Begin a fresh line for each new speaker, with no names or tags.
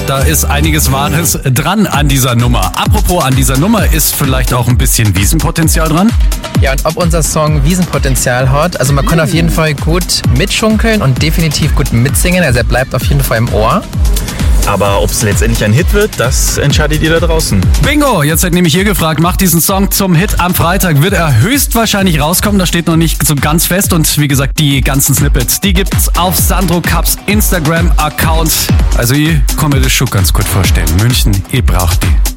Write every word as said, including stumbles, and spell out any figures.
da ist einiges Wahres dran an dieser Nummer. Apropos an dieser Nummer, ist vielleicht auch ein bisschen Wiesenpotenzial dran?
Ja, und ob unser Song Wiesenpotenzial hat, also man kann auf jeden Fall gut mitschunkeln und definitiv gut mitsingen, also er bleibt auf jeden Fall im Ohr.
Aber ob es letztendlich ein Hit wird, das entscheidet ihr da draußen.
Bingo! Jetzt seid nämlich hier gefragt, macht diesen Song zum Hit am Freitag. Wird er höchstwahrscheinlich rauskommen, das steht noch nicht so ganz fest. Und wie gesagt, die ganzen Snippets, die gibt's auf Sandro Cups Instagram-Account. Also ich kann mir das schon ganz gut vorstellen. München, ihr braucht die.